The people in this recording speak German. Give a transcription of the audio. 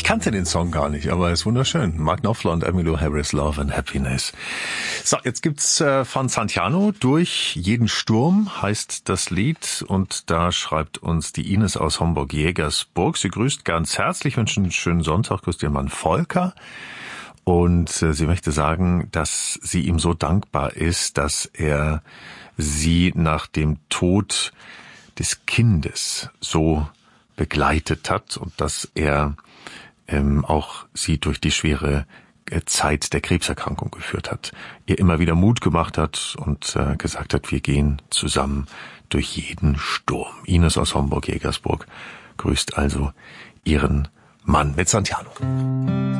kannte den Song gar nicht, aber er ist wunderschön. Mark Knopfler und Emmylou Harris, Love and Happiness. So, jetzt gibt's von Santiano durch jeden Sturm heißt das Lied und da schreibt uns die Ines aus Homburg-Jägersburg. Sie grüßt ganz herzlich, wünscht einen schönen Sonntag, grüßt ihren Mann Volker. Und sie möchte sagen, dass sie ihm so dankbar ist, dass er sie nach dem Tod des Kindes so begleitet hat und dass er auch sie durch die schwere Zeit der Krebserkrankung geführt hat, ihr immer wieder Mut gemacht hat und gesagt hat, wir gehen zusammen durch jeden Sturm. Ines aus Homburg-Jägersburg grüßt also ihren Mann mit Santiano.